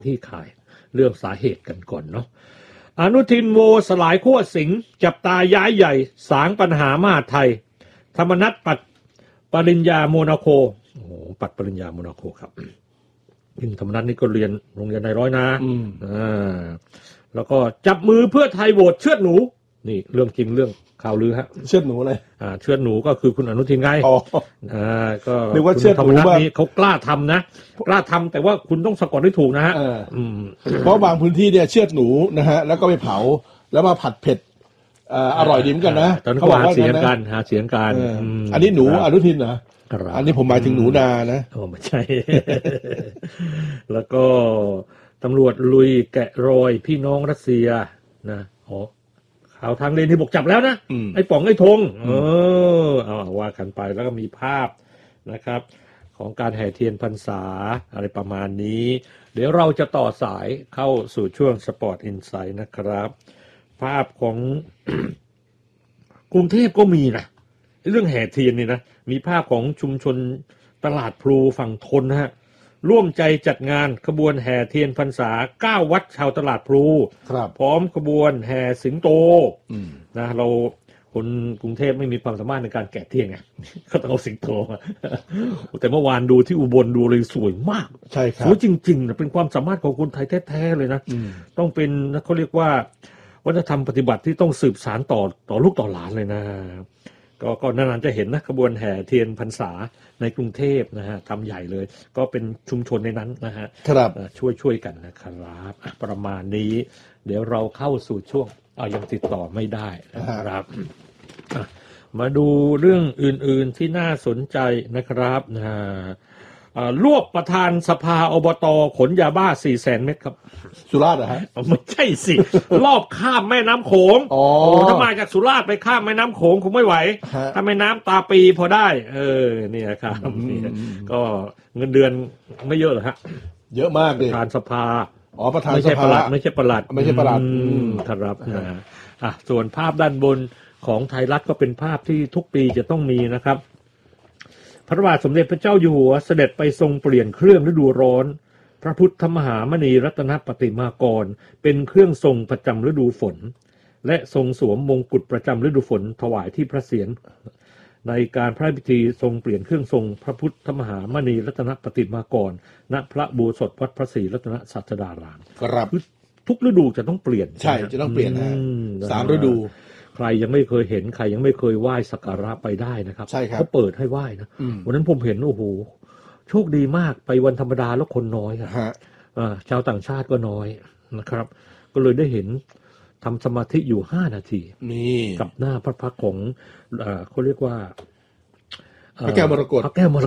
ที่ข่ายเรื่องสาเหตุกันก่อนเนาะอนุทินโวสลายขั้วสิงห์จับตาย้ายใหญ่สางปัญหามหาดไทยธรรมนัสปัดปริญญาโมนาโคโอ้โหปัดปริญญาโมนาโคครับยิ่งธรรมนัสนี่ก็เรียนโรงเรียนนายร้อยนะแล้วก็จับมือเพื่อไทยโหวตเชือดหนูนี่เรื่องจริงเรื่องข่าวลือฮะเชือดหนูเลยเชือดหนูก็คือคุณอนุทินไงก็นึกว่าเชือดหนูว่าเขากล้าทำนะกล้าทำแต่ว่าคุณต้องสะกดให้ถูกนะฮะเพราะบางพื้นที่เนี่ยเชือดหนูนะฮะแล้วก็ไปเผาแล้วมาผัดเผ็ดอร่อยดีเหมือนกันนะเขาหาเสียงกันอันนี้หนูอนุทินนะอันนี้ผมหมายถึงหนูนานะไม่ใช่ แล้วก็ตำรวจลุยแกะรอยพี่น้องรัสเซียนะข่าวทางเลนที่บอกจับแล้วนะไอ้ป๋องไอ้ธงเอาว่ากันไปแล้วก็มีภาพนะครับของการแห่เทียนพรรษาอะไรประมาณนี้เดี๋ยวเราจะต่อสายเข้าสู่ช่วง Sport Insight นะครับภาพของ กรุงเทพก็มีนะเรื่องแห่เทียนนี่นะมีภาพของชุมชนตลาดพลูฝั่งทนนะฮะร่วมใจจัดงานขบวนแห่เทียนพรรษา9วัดชาวตลาดพลูพร้อมขบวนแห่สิงโตนะเราคนกรุงเทพไม่มีความสามารถในการแกะเทียนไงก็ต้องเอาสิงโตมาแต่เมื่อวานดูที่อุบลดูเลยสวยมากใช่ครับสวยจริงๆนะเป็นความสามารถของคนไทยแท้ๆเลยนะต้องเป็นเขาเรียกว่าวัฒนธรรมปฏิบัติที่ต้องสืบสานต่อลูกต่อหลานเลยนะก็นานๆจะเห็นนะขบวนแห่เทียนพรรษาในกรุงเทพนะฮะทำใหญ่เลยก็เป็นชุมชนในนั้นนะฮะช่วยกันนะครับประมาณนี้เดี๋ยวเราเข้าสู่ช่วงยังติดต่อไม่ได้นะครับมาดูเรื่องอื่นๆที่น่าสนใจนะครับรวบประธานสภาอบต.ขนยาบ้า 400,000 เม็ดครับสุราษฎร์เหรอฮะไม่ใช่สิ รอบข้ามแม่น้ำโขงถ้ามาจากสุราษฎร์ไปข้ามแม่น้ำโขงคงไม่ไหวถ้าแม่น้ำตาปีพอได้เนี่ยครับก็เงินเดือนไม่เยอะหรอฮะเยอะมากเลยประธานสภาประธานสภาไม่ใช่ประหลัดครับส่วนภาพด้านบนของไทยรัฐก็เป็นภาพที่ทุกปีจะต้องมีนะครับพระบาทสมเด็จพระเจ้าอยู่หัวเสด็จไปทรงเปลี่ยนเครื่องฤดูร้อนพระพุทธมหามณีรัตนปฏิมากรเป็นเครื่องทรงประจำฤดูฝนและทรงสวมมงกุฎประจำฤดูฝนถวายที่พระเศียรในการพระราชพิธีทรงเปลี่ยนเครื่องทรงพระพุทธมหามณีรัตนปฏิมากรณพระอุโบสถวัดพระศรีรัตนศาสดารามครับทุกฤดูจะต้องเปลี่ยนใช่จะต้องเปลี่ยนนะ3ฤดูใครยังไม่เคยเห็นใครยังไม่เคยไหว้สักการะไปได้นะครับเขาเปิดให้ไหว้นะวันนั้นผมเห็นโอ้โหโชคดีมากไปวันธรรมดาแล้วคนน้อยครับชาวต่างชาติก็น้อยนะครับก็เลยได้เห็นทำสมาธิอยู่5 นาทีนี่กับหน้าพระพักของเขาเรียกว่าพระแก้วมรกต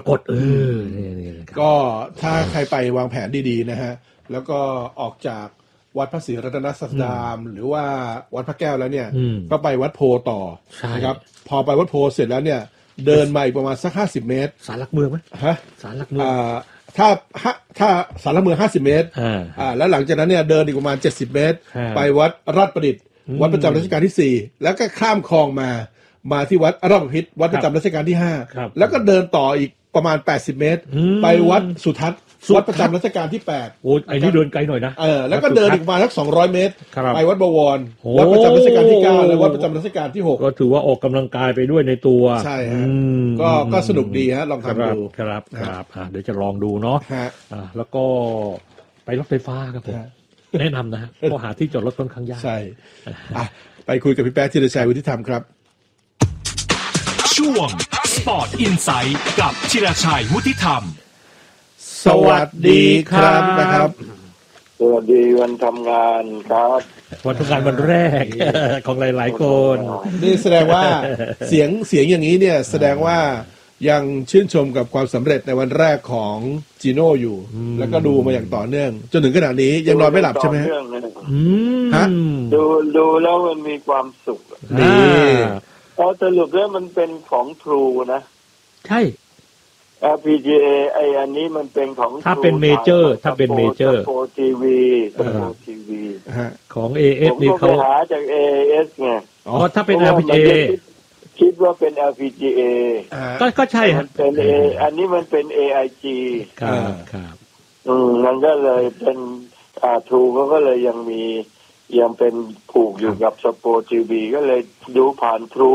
ก็ถ้าใครไปวางแผนดีๆนะฮะแล้วก็ออกจากวัดพระศรีรัตนศาสดารหรือว่าวัดพระแก้วแล้วเนี่ยก็ไปวัดโพต่อนะครับพอไปวัดโพเสร็จแล้วเนี่ยเดินมาอีกประมาณสัก50 เมตรศาลหลักเมืองไหมศาลหลักเมืองถ้าศาลหลักเมือง50 เมตรแล้วหลังจากนั้นเนี่ยเดินอีกประมาณ70 เมตรไปวัดราชประดิษฐ์วัดประจำรัชกาลที่4แล้วก็ข้ามคลองมาที่วัดราชบพิตรวัดประจำรัชกาลที่5แล้วก็เดินต่ออีกประมาณ80 เมตรไปวัดสุทัศน์วัดประจำรัชกาลที่8 โอ้ไอ้นี่เดินไกลหน่อยนะแล้วก็เดินอีกประมาณสัก200 เมตรไปวัดบวรวัดประจำรัชกาลที่9และวัดประจำรัชกาลที่6 ก็ถือว่าออกกำลังกายไปด้วยในตัวใช่ฮะก็สนุกดีฮะลองทำดูครับเดี๋ยวจะลองดูเนาะแล้วก็ไปรถไฟฟ้าครับผมแนะนำนะฮะเพราะหาที่จอดรถค่อนข้างยากใช่ไปคุยกับพี่แป๊ะธีรชัยวุฒิธรรมครับช่วง Sport Insight กับธีรชัยวุฒิธรรมสวัสดีครับนะครับสวัสดีวันทำงานครับวันทำงานวันแรกของหลายๆคนนี่แสดงว่าเสียงอย่างนี้เนี่ยแสดงว่ายังชื่นชมกับความสำเร็จในวันแรกของจีโน่อยู่แล้วก็ดูมาอย่างต่อเนื่องจนถึงขณะนี้ยังนอนไม่หลับใช่ไหมฮะดูแล้วมันมีความสุขพอสรุปแล้วมันเป็นของทรูนะใช่ LPGA ไออันนี้มันเป็นของถ้าเป็นเมเจอร์โปรทีวีของ AS นี่เขาหาจาก AS ไงถ้าเป็น LPGA คิดว่าเป็น LPGA ก็ใช่ฮะเป็นอันนี้มันเป็น AIG ครับมันก็เลยเป็นทูก็เลยยังเป็นผูกอยู่กับสปอร์ตทีวีก็เลยดูผ่านทรู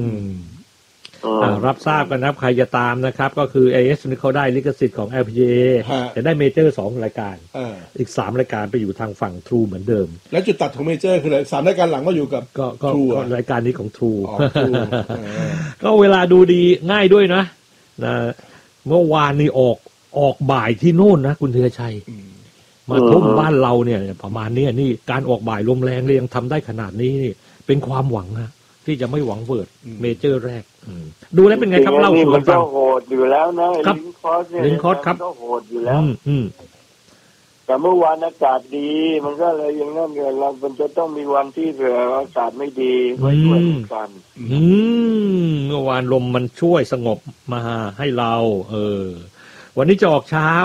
รับทราบกันนะครับใครจะตามนะครับก็คือ AS นี่เขาได้ลิขสิทธิ์ของ LPGA จะได้เมเจอร์2รายการอีก3รายการไปอยู่ทางฝั่ง True เหมือนเดิมแล้วจุดตัดของเมเจอร์คือ3รายการหลังก็อยู่กับ True รายการนี้ของ True ก็เวลาดูดีง่ายด้วยนะเมื่อวานนี้ออกบ่ายที่โน่นนะคุณธีรชัยมาทุ่มบ้านเราเนี่ยประมาณนี้นี่การออกบ่ายลมแรงเลยยังทำได้ขนาดนี้นี่เป็นความหวังนะที่จะไม่หวังเวิร์ดเมเจอร์แรกดูแล้วเป็นไงครับเล่าสู่กันฟังโหดอยู่แล้วนะลิงคอร์สเนี่ยลิงคอร์สครับก็โหดอยู่แล้วแต่เมื่อวานอากาศดีมันก็เลยยังนั่นเกินเรามันจะต้องมีวันที่เผื่ออากาศไม่ดีไว้ด้วยกันเมื่อวานลมมันช่วยสงบมาให้เราวันนี้จะออกเช้า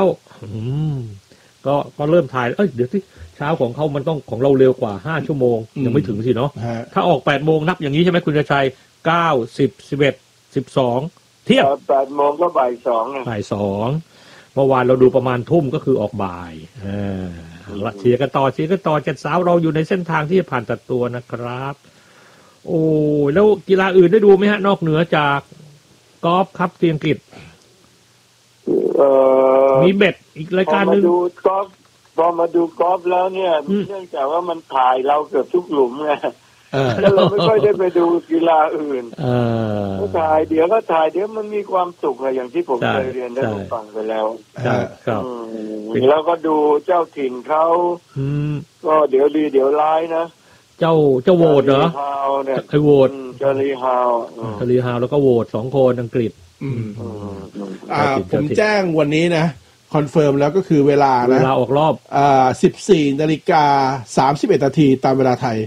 ก็เริ่มถ่ายเดี๋ยวที่เช้าของเขามันต้องของเราเร็วกว่า5ชั่วโมงยังไม่ถึงสิเนาะถ้าออก8โมงนับอย่างนี้ใช่ไหมคุณชัย9 10 11 12เที่ยง 8โมงก็บ่าย2 บ่าย2เมื่อวานเราดูประมาณทุ่มก็คือออกบ่ายเชียร์กันต่อ7สาวเราอยู่ในเส้นทางที่จะผ่านตัดตัวนะครับโอ้แล้วกีฬาอื่นได้ดูไหมฮะนอกเหนือจากกอล์ฟครับที่อังกฤษมีเบ็ดอีกรายการนึงพอมาดูกอล์ฟแล้วเนี่ยเนื่องจากว่ามันถ่ายเราเกือบทุกหลุมไงแล้วเราไม่ค่อยได้ไปดูกีฬาอื่นก็ถ่ายเดี๋ยวมันมีความสุขอย่างที่ผมเคยเรียนได้ฟังไปแล้วแล้วก็ดูเจ้าถิ่นเขาก็เดี๋ยวดีเดี๋ยวร้ายนะเจ้าโหวตเหรอไอโหวตจารีฮาวแล้วก็โหวต2คนอังกฤษผมแจ้งวันนี้นะคอนเฟิร์มแล้วก็คือเวลาออกรอบ 14:31 นาทีตามเวลาไทย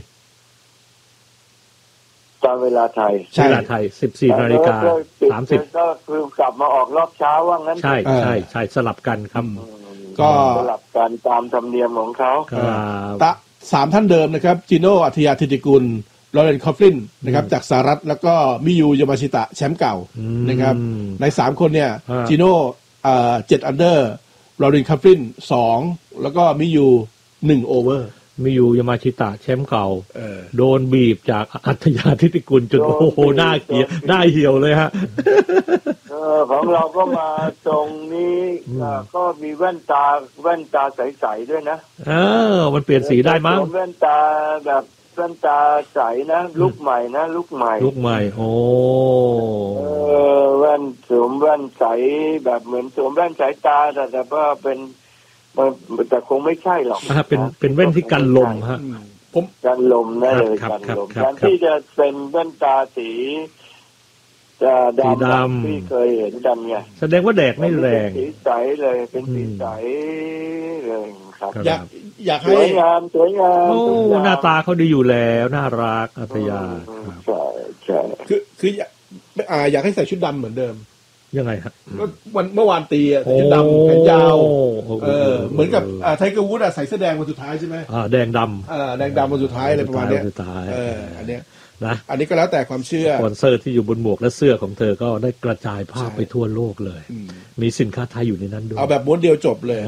ตามเวลาไทยใช่เวลาไทย 14:30 ก็คือกลับมาออกรอบเช้าว่างั้นใช่สลับกันครับก็สลับกันตามธรรมเนียมของเขา 3ท่านเดิมนะครับจิโน่อัธยาธิติกุลลอเรนคอฟลินนะครับจากสหรัฐแล้วก็มิยูยามาชิตะแชมป์เก่านะครับใน3คนเนี่ยจิโน่7อันเดอร์ลอเรนคอฟลิน2แล้วก็มิยู1โอเวอร์มิยูยามาชิตะแชมป์เก่าโดนบีบจากอัธยาธิติกุลจนโอ้โหหน้าเหี่ยวเลยฮะของเราก็มาตรงนี้ก็มีแว่นตาใสๆด้วยนะมันเปลี่ยนสีได้มั้งแว่นตาแบบแว่นตาใสนะลุกใหม่โอ้แว่นสวมแว่นใสแบบเหมือนสวมแว่นสายตาแต่ว่าเป็นแต่คงไม่ใช่หรอกเป็นแว่นที่กันลมฮะผมกันลมนะเลยกันลมการที่จะเป็นแว่นตาสีดำที่เคยเห็นกันไงแสดงว่าแดดไม่แรงสีใสเลยเป็นสีใสเลยครับอยากให้สวยงามโอ้หน้าตาเขาดีอยู่แล้วน่ารักอัธยาใช่คืออยากให้ใส่ชุดดำเหมือนเดิมยังไงฮะเมื่อวานตีชุดดำแขนยาวเหมือนกับไทเกอร์วูดใส่เสื้อแดงวันสุดท้ายใช่ไหมแดงดำแดงดำวันสุดท้ายอะไรประมาณนี้อันนี้นะอันนี้ก็แล้วแต่ความเชื่อสปอนเซอร์ที่อยู่บนหมวกและเสื้อของเธอก็ได้กระจายภาพไปทั่วโลกเลยมีสินค้าไทยอยู่ในนั้นด้วยเอาแบบม้วนเดียวจบเลย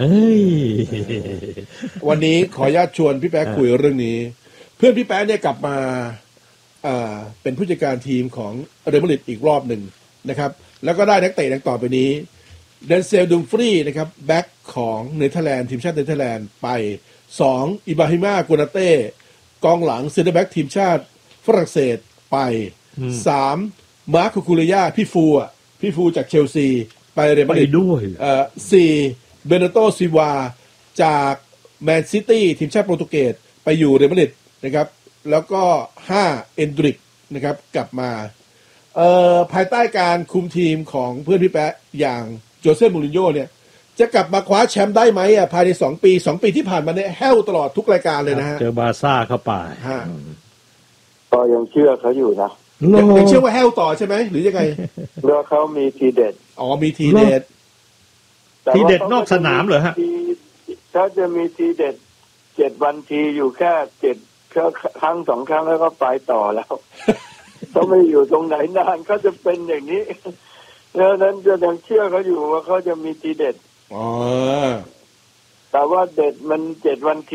วันนี้ขออนุญาตชวนพี่แป๊ะคุยเรื่องนี้เพื่อนพี่แป๊ะเนี่ยกลับมาเป็นผู้จัดการทีมของเรอัลมาดริดอีกรอบหนึ่งนะครับแล้วก็ได้นักเตะดังต่อไปนี้เดนเซลดุมฟรีนะครับแบ็คของเนเธอร์แลนด์ทีมชาติเนเธอร์แลนด์ไป2อิบราฮิมาโกนาเต้กองหลังเซนเตอร์แบ็คทีมชาติฝรั่งเศสไป3มาร์คคูเลียพี่ฟูจากเชลซีไปเรอัลมาดริดด้วย 4เบเนโตซิวาจากแมนซิตี้ทีมชาติโปรตุเกสไปอยู่เรอัลมาดริดนะครับแล้วก็5เอนดริกนะครับกลับมาภายใต้การคุมทีมของเพื่อนพี่แป๊ะอย่างโจเซ่มูรินโญ่เนี่ยจะกลับมาคว้าแชมป์ได้ไหมภายใน2 ปีที่ผ่านมาเนี่ยแห้วตลอดทุกรายการเลยนะฮะเจอบาร์ซ่าเข้าไปก็ยังเชื่อเขาอยู่นะยังเชื่อว่าแห้วต่อใช่ไหมหรือยังไงเพราะเขามีทีเด็ดมีทีเด็ดนอกสนามเหรอฮะเขาจะมีทีเด็ด7 วันทีอยู่แค่7ครั้ง2 ครั้งแล้วก็ไปต่อแล้วเขาไม่อยู่ตรงไหนนานเขาจะเป็นอย่างนี้แล้วนั้นจะยังเชื่อเขาอยู่ว่าเขาจะมีทีเด็ดแต่ว่าเด็ดมัน7 วันที